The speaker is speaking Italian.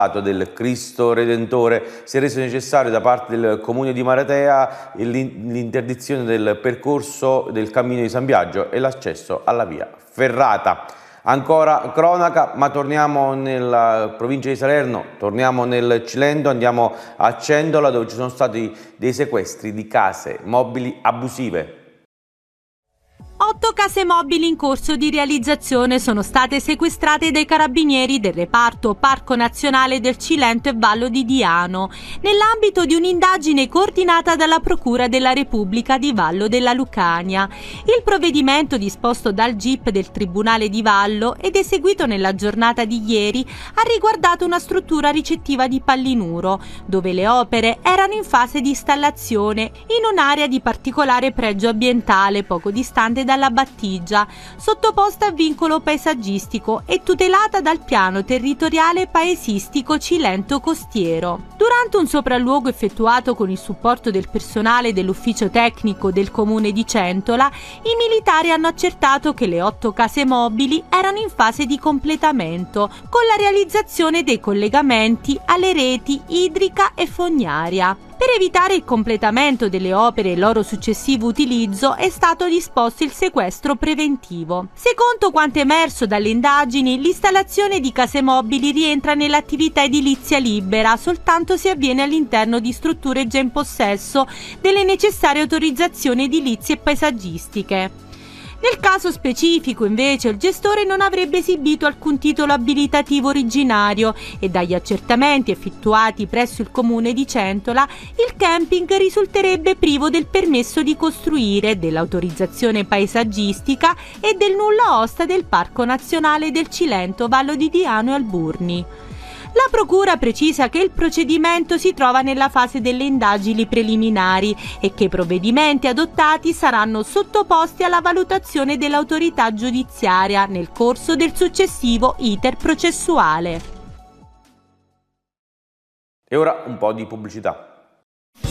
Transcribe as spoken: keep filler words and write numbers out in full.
del Cristo Redentore si è reso necessario da parte del Comune di Maratea l'interdizione del percorso del Cammino di San Biagio e l'accesso alla via ferrata. Ancora cronaca, ma torniamo nella provincia di Salerno, torniamo nel Cilento, andiamo a Cendola dove ci sono stati dei sequestri di case mobili abusive. Otto case mobili in corso di realizzazione sono state sequestrate dai carabinieri del reparto Parco Nazionale del Cilento e Vallo di Diano, nell'ambito di un'indagine coordinata dalla Procura della Repubblica di Vallo della Lucania. Il provvedimento disposto dal G I P del Tribunale di Vallo ed eseguito nella giornata di ieri ha riguardato una struttura ricettiva di Pallinuro, dove le opere erano in fase di installazione in un'area di particolare pregio ambientale poco distante dalla battigia, sottoposta a vincolo paesaggistico e tutelata dal piano territoriale paesistico Cilento Costiero. Durante un sopralluogo effettuato con il supporto del personale dell'ufficio tecnico del comune di Cendola, i militari hanno accertato che le otto case mobili erano in fase di completamento, con la realizzazione dei collegamenti alle reti idrica e fognaria. Per evitare il completamento delle opere e il loro successivo utilizzo è stato disposto il sequestro preventivo. Secondo quanto emerso dalle indagini, l'installazione di case mobili rientra nell'attività edilizia libera soltanto se avviene all'interno di strutture già in possesso delle necessarie autorizzazioni edilizie e paesaggistiche. Nel caso specifico, invece, il gestore non avrebbe esibito alcun titolo abilitativo originario e dagli accertamenti effettuati presso il comune di Cendola, il camping risulterebbe privo del permesso di costruire, dell'autorizzazione paesaggistica e del nulla osta del Parco Nazionale del Cilento, Vallo di Diano e Alburni. La Procura precisa che il procedimento si trova nella fase delle indagini preliminari e che i provvedimenti adottati saranno sottoposti alla valutazione dell'autorità giudiziaria nel corso del successivo iter processuale. E ora un po' di pubblicità.